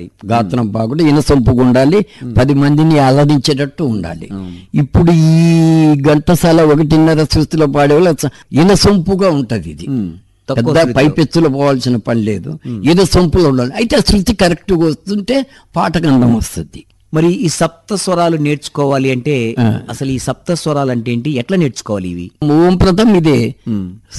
గాత్రం బాగుండాలి, ఇనసొంపుగా ఉండాలి, 10 మందిని అలరించేటట్టు ఉండాలి. ఇప్పుడు ఈ ఘంటసాల 1:30 శృతిలో పాడేవాళ్ళు ఇనసొంపుగా ఉంటది. ఇది పెద్ద పైపెచ్చులో పోవాల్సిన పని లేదు, ఇనసొంపులో ఉండాలి. అయితే ఆ శృతి కరెక్ట్గా వస్తుంటే పాటకు అందం వస్తుంది. మరి ఈ సప్త స్వరాలు నేర్చుకోవాలి అంటే అసలు ఈ సప్త స్వరాలు అంటే ఏంటి, ఎట్లా నేర్చుకోవాలి ఇవి? ఓం ప్రథం ఇదే